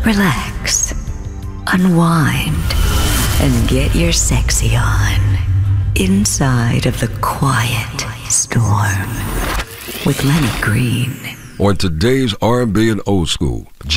relax, unwind, and get your sexy on inside of the quiet storm with Lenny Green. On today's R&B and old school,